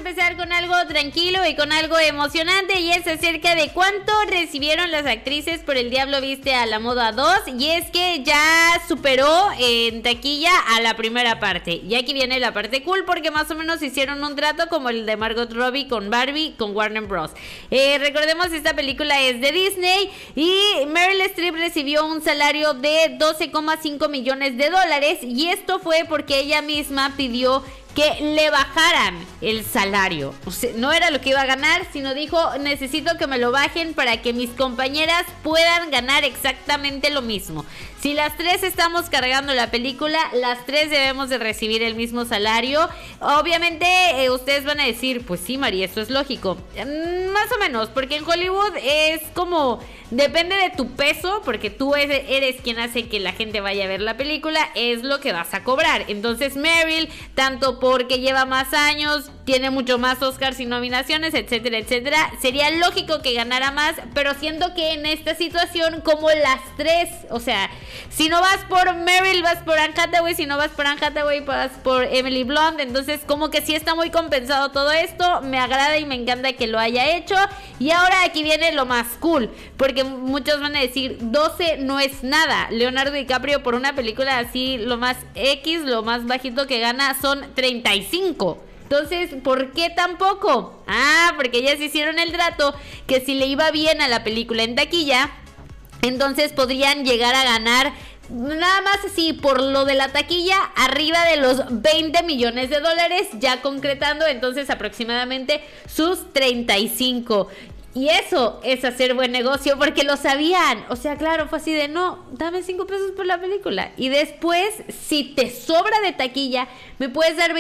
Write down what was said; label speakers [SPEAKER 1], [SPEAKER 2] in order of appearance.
[SPEAKER 1] empezar con algo tranquilo y con algo emocionante, y es acerca de cuánto recibieron las actrices por El Diablo Viste a la Moda 2, y es que ya superó en taquilla a la primera parte. Y aquí viene la parte cool, porque más o menos hicieron un trato como el de Margot Robbie con Barbie con Warner Bros. Recordemos, esta película es de Disney y Meryl Streep recibió un salario de $12,5 millones, y esto fue porque ella misma pidió que le bajaran el salario. O sea, no era lo que iba a ganar, sino dijo: necesito que me lo bajen para que mis compañeras puedan ganar exactamente lo mismo. Si las tres estamos cargando la película, las tres debemos de recibir el mismo salario. Obviamente ustedes van a decir: pues sí, María, eso es lógico. Más o menos, porque en Hollywood es como... depende de tu peso, porque tú eres quien hace que la gente vaya a ver la película, es lo que vas a cobrar. Entonces Meryl, tanto porque lleva más años, tiene mucho más Oscars y nominaciones, etcétera, etcétera, sería lógico que ganara más, pero siento que en esta situación, como las tres, o sea, si no vas por Meryl, vas por Anne Hathaway, si no vas por Anne Hathaway, vas por Emily Blunt. Entonces como que sí está muy compensado todo esto, me agrada y me encanta que lo haya hecho. Y ahora aquí viene lo más cool, porque muchos van a decir 12 no es nada. Leonardo DiCaprio por una película así, lo más X, lo más bajito que gana son 35. Entonces, ¿por qué tan poco? Porque ya se hicieron el trato que si le iba bien a la película en taquilla, entonces podrían llegar a ganar, nada más así por lo de la taquilla, arriba de los $20 millones, ya concretando entonces aproximadamente sus 35. Y eso es hacer buen negocio, porque lo sabían. O sea, claro, fue así de: no, dame $5 por la película. Y después, si te sobra de taquilla, me puedes dar